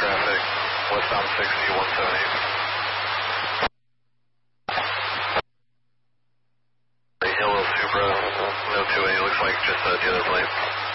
traffic, westbound 60, 178. Yellow Supra, no 2A, looks like just the other plate.